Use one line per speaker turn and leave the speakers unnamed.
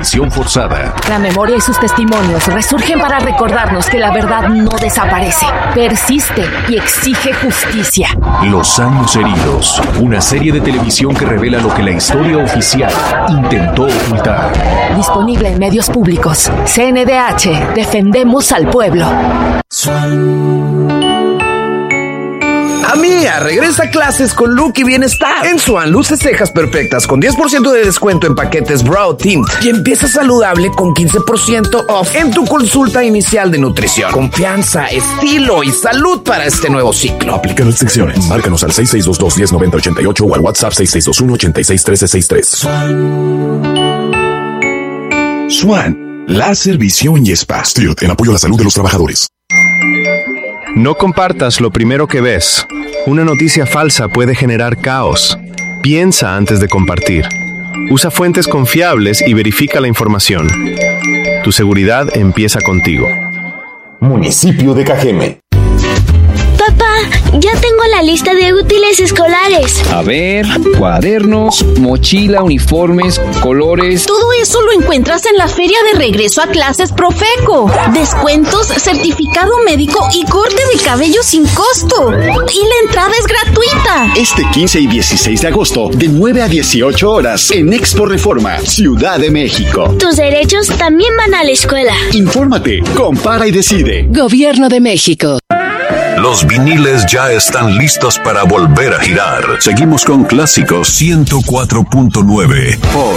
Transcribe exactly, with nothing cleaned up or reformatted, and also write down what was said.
revisión forzada.
La memoria y sus testimonios resurgen para recordarnos que la verdad no desaparece, persiste y exige justicia.
Los años heridos, una serie de televisión que revela lo que la historia oficial intentó ocultar.
Disponible en medios públicos. C N D H, defendemos al pueblo.
Amiga, regresa a clases con look y bienestar. En Swan, luces cejas perfectas con diez por ciento de descuento en paquetes Brow Tint y empieza saludable con quince por ciento off en tu consulta inicial de nutrición. Confianza, estilo y salud para este nuevo ciclo.
Aplican restricciones. Márcanos al seis seis dos dos, uno cero nueve ocho ocho o al WhatsApp seis seis dos uno, ocho seis uno tres seis tres. Swan, láser, visión y spa. Street, en apoyo a la salud de los trabajadores.
No compartas lo primero que ves. Una noticia falsa puede generar caos. Piensa antes de compartir. Usa fuentes confiables y verifica la información. Tu seguridad empieza contigo.
Municipio de Cajeme.
Papá, ya tengo la lista de útiles escolares.
A ver, cuadernos, mochila, uniformes, colores.
Todo eso lo encuentras en la feria de regreso a clases Profeco. Descuentos, certificado médico y corte de cabello sin costo. Y la entrada es gratuita.
Este quince y dieciséis de agosto, de nueve a dieciocho horas, en Expo Reforma, Ciudad de México.
Tus derechos también van a la escuela.
Infórmate, compara y decide.
Gobierno de México.
Los viniles ya están listos para volver a girar. Seguimos con Clásicos ciento cuatro punto nueve.